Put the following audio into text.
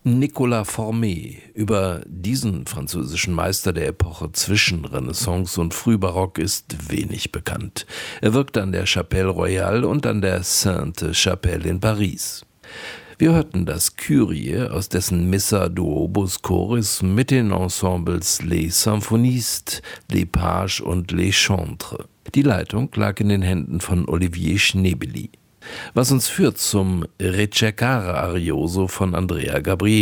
Nicolas Formet. Über diesen französischen Meister der Epoche zwischen Renaissance und Frühbarock ist wenig bekannt. Er wirkte an der Chapelle Royale und an der Sainte-Chapelle in Paris. Wir hörten das Kyrie aus dessen Missa Duobus Choris mit den Ensembles Les Symphonistes, Les Pages und Les Chantres. Die Leitung lag in den Händen von Olivier Schnebely. Was uns führt zum Rececare Arioso von Andrea Gabrieli.